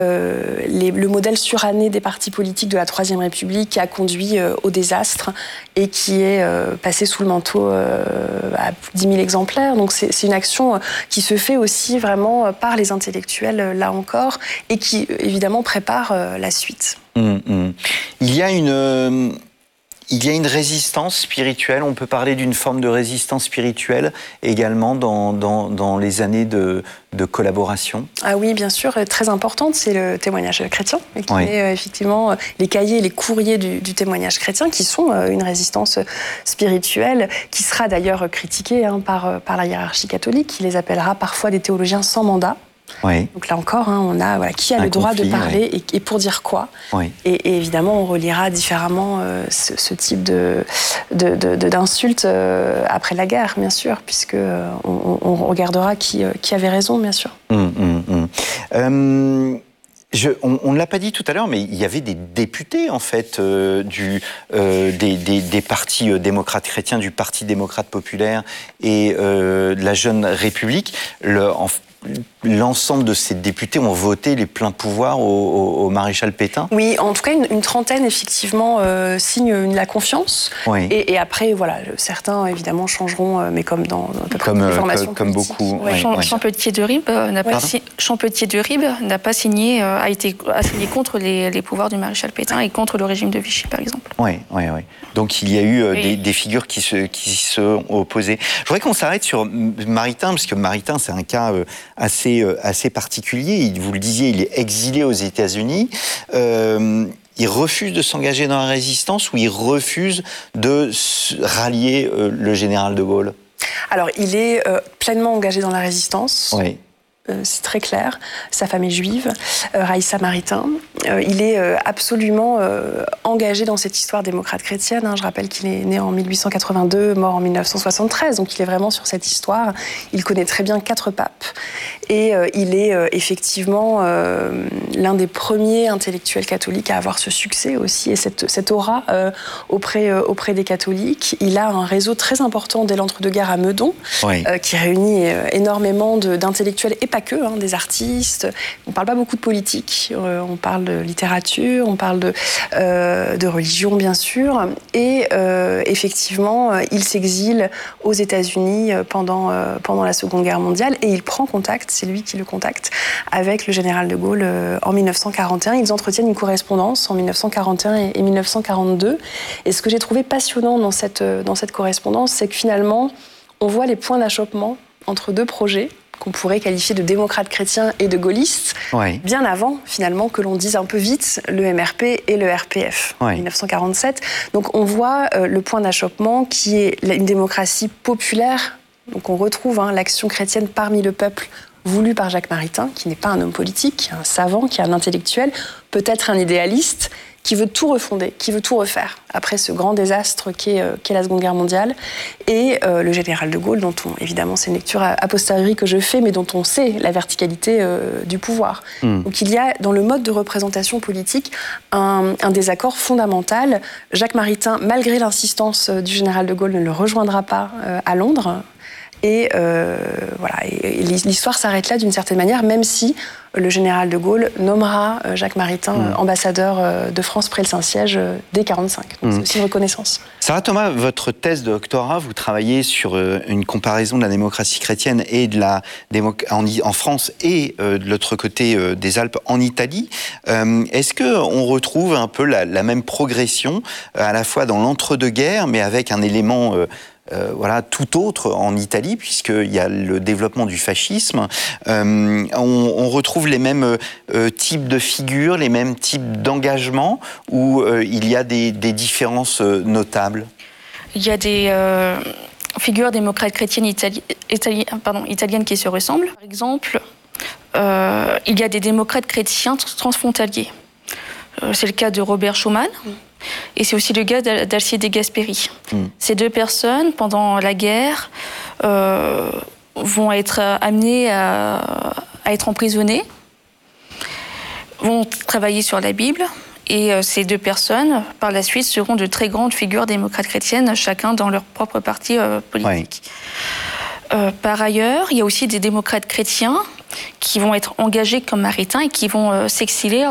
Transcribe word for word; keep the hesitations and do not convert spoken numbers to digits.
Euh, les, le modèle suranné des partis politiques de la Troisième République qui a conduit euh, au désastre et qui est euh, passé sous le manteau euh, à dix mille exemplaires. Donc c'est, c'est une action qui se fait aussi vraiment par les intellectuels, là encore, et qui évidemment prépare euh, la suite. Mmh, mmh. Il y a une... Euh... Il y a une résistance spirituelle, on peut parler d'une forme de résistance spirituelle également dans, dans, dans les années de, de collaboration. Ah oui, bien sûr, très importante, c'est le témoignage chrétien, qui oui. est effectivement les cahiers, les courriers du, du témoignage chrétien, qui sont une résistance spirituelle, qui sera d'ailleurs critiquée hein, par, par la hiérarchie catholique, qui les appellera parfois des théologiens sans mandat. Oui. Donc là encore, hein, on a voilà, qui a un le droit conflit, de parler oui. et, et pour dire quoi. Oui. Et, et évidemment, on relira différemment euh, ce, ce type de, de, de, de, d'insultes euh, après la guerre, bien sûr, puisque euh, on, on regardera qui, euh, qui avait raison, bien sûr. Mmh, mmh, mmh. Euh... Je, on ne l'a pas dit tout à l'heure, mais il y avait des députés, en fait, euh, du, euh, des, des, des partis euh, démocrates chrétiens, du Parti démocrate populaire et euh, de la Jeune République. Le, en, l'ensemble de ces députés ont voté les pleins pouvoirs au, au, au maréchal Pétain. Oui, en tout cas, une, une trentaine, effectivement, euh, signent la confiance. Oui. Et, et après, voilà, certains, évidemment, changeront, mais comme dans, dans comme, les formations comme, comme beaucoup. Ouais. Champ, ouais. Champetier de Ribes euh, n'a, si, de Ribes n'a pas signé, euh, a été a signé contre les, les pouvoirs du maréchal Pétain et contre le régime de Vichy, par exemple. Oui, oui, oui. Donc il y a eu euh, des, des figures qui se, qui se sont opposées. Je voudrais qu'on s'arrête sur Maritain, parce que Maritain, c'est un cas euh, assez, euh, assez particulier. Il, vous le disiez, il est exilé aux États-Unis. Euh, il refuse de s'engager dans la résistance ou il refuse de rallier euh, le général de Gaulle? Alors, il est euh, pleinement engagé dans la résistance. Oui. Euh, c'est très clair. Sa femme est juive, euh, Raïssa Maritain. Euh, il est euh, absolument euh, engagé dans cette histoire démocrate chrétienne. Hein. Je rappelle qu'il est né en mille huit cent quatre-vingt-deux, mort en mille neuf cent soixante-treize. Donc il est vraiment sur cette histoire. Il connaît très bien quatre papes. Et euh, il est euh, effectivement euh, l'un des premiers intellectuels catholiques à avoir ce succès aussi et cette, cette aura euh, auprès, euh, auprès des catholiques. Il a un réseau très important dès l'entre-deux-guerres à Meudon, oui. euh, qui réunit euh, énormément de, d'intellectuels et pas que, hein, des artistes. On ne parle pas beaucoup de politique, euh, on parle de littérature, on parle de, euh, de religion, bien sûr. Et euh, effectivement, euh, il s'exile aux États-Unis pendant, euh, pendant la Seconde Guerre mondiale et il prend contact, c'est lui qui le contacte, avec le général de Gaulle euh, en mille neuf cent quarante et un. Ils entretiennent une correspondance en mille neuf cent quarante et un et, et mille neuf cent quarante-deux. Et ce que j'ai trouvé passionnant dans cette, dans cette correspondance, c'est que finalement, on voit les points d'achoppement entre deux projets qu'on pourrait qualifier de démocrates chrétiens et de gaullistes, oui. bien avant, finalement, que l'on dise un peu vite le M R P et le R P F, en oui. mille neuf cent quarante-sept. Donc on voit euh, le point d'achoppement qui est une démocratie populaire. Donc on retrouve hein, l'action chrétienne parmi le peuple voulue par Jacques Maritain, qui n'est pas un homme politique, un savant, qui est un intellectuel, peut-être un idéaliste, qui veut tout refonder, qui veut tout refaire après ce grand désastre qu'est, euh, qu'est la Seconde Guerre mondiale, et euh, le général de Gaulle, dont on, évidemment, c'est une lecture a posteriori que je fais, mais dont on sait la verticalité euh, du pouvoir. Mmh. Donc il y a, dans le mode de représentation politique, un, un désaccord fondamental. Jacques Maritain, malgré l'insistance du général de Gaulle, ne le rejoindra pas euh, à Londres, et euh, voilà, et, et l'histoire s'arrête là d'une certaine manière, même si le général de Gaulle nommera Jacques Maritain mmh. ambassadeur de France près le Saint-Siège dès quarante-cinq. Donc mmh. c'est aussi une reconnaissance. Sarah Thomas, votre thèse de doctorat, vous travaillez sur une comparaison de la démocratie chrétienne et de la démoc- en, en France et euh, de l'autre côté euh, des Alpes en Italie. Euh, est-ce qu'on retrouve un peu la, la même progression euh, à la fois dans l'entre-deux-guerres, mais avec un élément euh, Euh, voilà, tout autre en Italie, puisqu'il y a le développement du fascisme. Euh, on, on retrouve les mêmes euh, types de figures, les mêmes types d'engagements, où euh, il y a des, des différences euh, notables. Il y a des euh, figures démocrates chrétiennes itali- itali- pardon, italiennes qui se ressemblent. Par exemple, euh, il y a des démocrates chrétiens transfrontaliers. Euh, c'est le cas de Robert Schuman. Mm. Et c'est aussi le cas d'Alcide de Gasperi. Mmh. Ces deux personnes, pendant la guerre, euh, vont être amenées à, à être emprisonnées, vont travailler sur la Bible, et euh, ces deux personnes, par la suite, seront de très grandes figures démocrates chrétiennes, chacun dans leur propre parti euh, politique. Oui. Euh, par ailleurs, il y a aussi des démocrates chrétiens qui vont être engagés comme maritains et qui vont euh, s'exiler